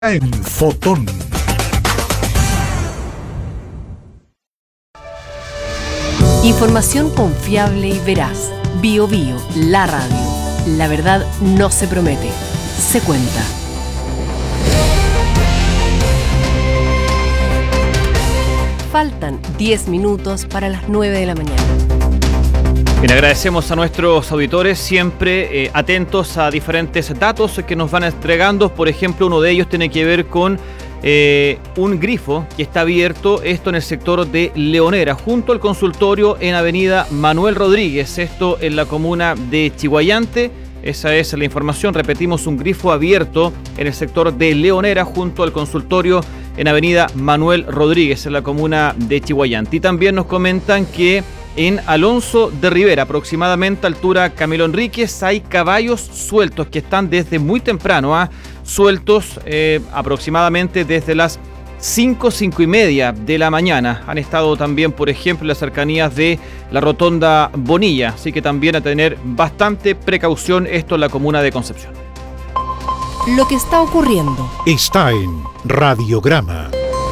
en Fotón. Información confiable y veraz. BioBio, la radio. La verdad no se promete, se cuenta. Faltan 10 minutos para las 9 de la mañana. Bien, agradecemos a nuestros auditores siempre atentos a diferentes datos que nos van entregando. Por ejemplo, uno de ellos tiene que ver con un grifo que está abierto, esto en el sector de Leonera, junto al consultorio en avenida Manuel Rodríguez, esto en la comuna de Chiguayante. Esa es la información, repetimos, un grifo abierto en el sector de Leonera, junto al consultorio en avenida Manuel Rodríguez, en la comuna de Chiguayante. Y también nos comentan que en Alonso de Rivera, aproximadamente altura Camilo Enríquez, hay caballos sueltos que están desde muy temprano, sueltos aproximadamente desde las 5:30 de la mañana. Han estado también, por ejemplo, en las cercanías de la Rotonda Bonilla, así que también a tener bastante precaución esto en la comuna de Concepción. Lo que está ocurriendo Está en Radiograma.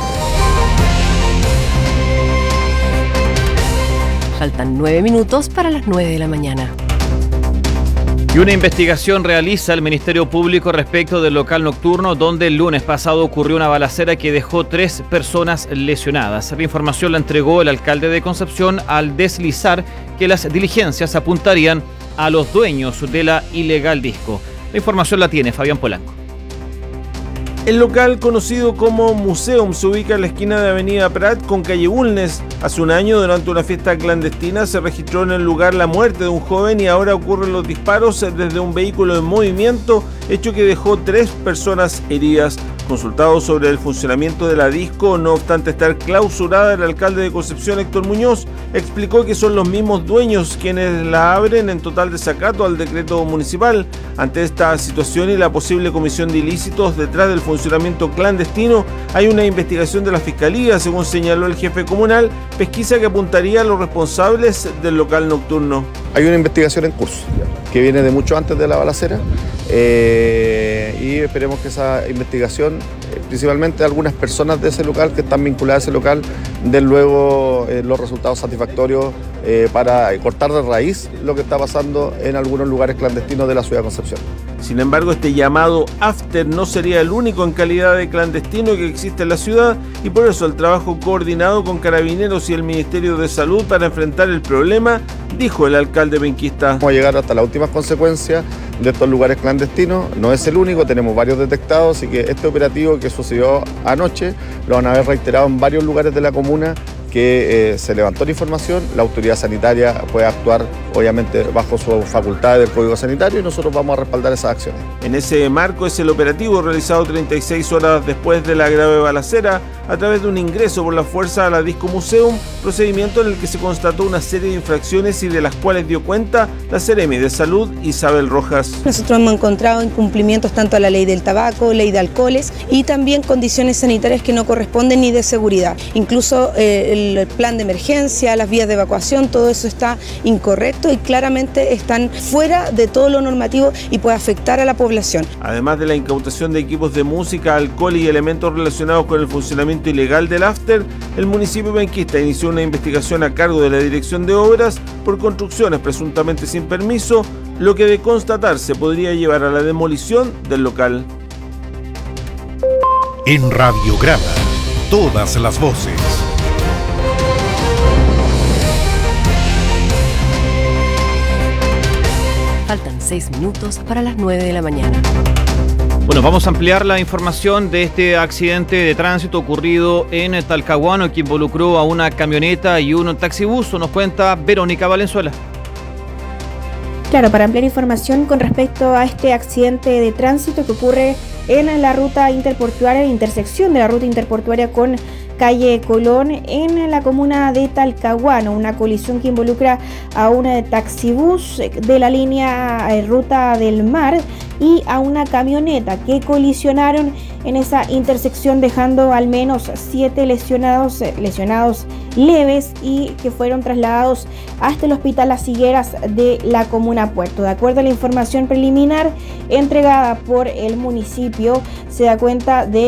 Faltan 9 minutos para las 9 de la mañana. Y una investigación realiza el Ministerio Público respecto del local nocturno donde el lunes pasado ocurrió una balacera que dejó 3 personas lesionadas. La información la entregó el alcalde de Concepción al deslizar que las diligencias apuntarían a los dueños de la ilegal disco. La información la tiene Fabián Polanco. El local, conocido como Museum, se ubica en la esquina de Avenida Prat con calle Bulnes. Hace un año, durante una fiesta clandestina, se registró en el lugar la muerte de un joven y ahora ocurren los disparos desde un vehículo en movimiento, hecho que dejó 3 personas heridas. Consultado sobre el funcionamiento de la disco, no obstante estar clausurada, el alcalde de Concepción, Héctor Muñoz, explicó que son los mismos dueños quienes la abren en total desacato al decreto municipal. Ante esta situación y la posible comisión de ilícitos detrás del funcionamiento clandestino, hay una investigación de la Fiscalía, según señaló el jefe comunal, pesquisa que apuntaría a los responsables del local nocturno. Hay una investigación en curso que viene de mucho antes de la balacera y esperemos que esa investigación, principalmente algunas personas de ese local que están vinculadas a ese local, den luego los resultados satisfactorios para cortar de raíz lo que está pasando en algunos lugares clandestinos de la ciudad de Concepción. Sin embargo, este llamado after no sería el único en calidad de clandestino que existe en la ciudad y por eso el trabajo coordinado con Carabineros y el Ministerio de Salud para enfrentar el problema, dijo el alcalde penquista. Vamos a llegar hasta las últimas consecuencias de estos lugares clandestinos, no es el único, tenemos varios detectados, así que este operativo que sucedió anoche lo van a ver reiterado en varios lugares de la comuna que se levantó la información, la autoridad sanitaria puede actuar obviamente bajo su facultad del Código Sanitario y nosotros vamos a respaldar esas acciones. En ese marco es el operativo realizado 36 horas después de la grave balacera a través de un ingreso por la fuerza a la Disco Museum, procedimiento en el que se constató una serie de infracciones y de las cuales dio cuenta la Seremi de Salud Isabel Rojas. Nosotros hemos encontrado incumplimientos tanto a la ley del tabaco, ley de alcoholes y también condiciones sanitarias que no corresponden ni de seguridad. Incluso el plan de emergencia, las vías de evacuación, todo eso está incorrecto y claramente están fuera de todo lo normativo y puede afectar a la población. Además de la incautación de equipos de música, alcohol y elementos relacionados con el funcionamiento ilegal del after, el municipio penquista inició una investigación a cargo de la Dirección de Obras por construcciones presuntamente sin permiso, lo que de constatarse podría llevar a la demolición del local. En Radiograma, todas las voces. Faltan 6 minutos para las 9 de la mañana. Bueno, vamos a ampliar la información de este accidente de tránsito ocurrido en Talcahuano que involucró a una camioneta y un taxibús. Nos cuenta Verónica Valenzuela. Claro, para ampliar información con respecto a este accidente de tránsito que ocurre en la ruta interportuaria, intersección de la ruta interportuaria con calle Colón en la comuna de Talcahuano, una colisión que involucra a un taxibús de la línea Ruta del Mar y a una camioneta que colisionaron en esa intersección, dejando al menos 7 lesionados leves y que fueron trasladados hasta el Hospital Las Higueras de la comuna Puerto. De acuerdo a la información preliminar entregada por el municipio, se da cuenta de